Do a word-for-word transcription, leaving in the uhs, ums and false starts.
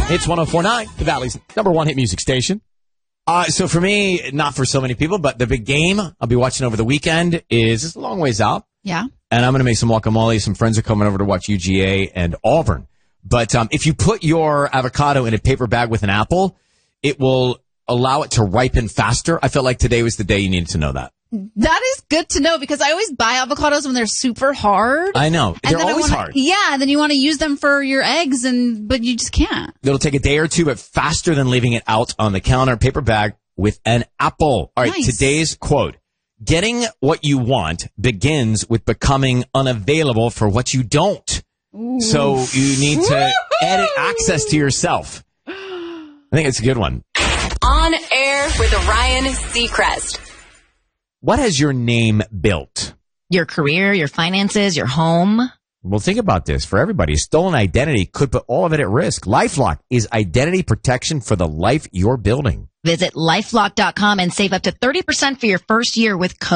It's one oh four point nine, the Valley's number one hit music station. Uh, so for me, not for so many people, but the big game I'll be watching over the weekend is it's a long ways out. Yeah. And I'm going to make some guacamole. Some friends are coming over to watch U G A and Auburn. But um, if you put your avocado in a paper bag with an apple, it will allow it to ripen faster. I felt like today was the day you needed to know that. That is good to know because I always buy avocados when they're super hard. I know. They're then I always wanna, hard. Yeah, and then you want to use them for your eggs, and but you just can't. It'll take a day or two, but faster than leaving it out on the counter, paper bag with an apple. All right, Nice. Today's quote. Getting what you want begins with becoming unavailable for what you don't. Ooh. So you need to edit access to yourself. I think it's a good one. On air with Ryan Seacrest. What has your name built? Your career, your finances, your home. Well, think about this. For everybody, stolen identity could put all of it at risk. LifeLock is identity protection for the life you're building. Visit lifelock dot com and save up to thirty percent for your first year with code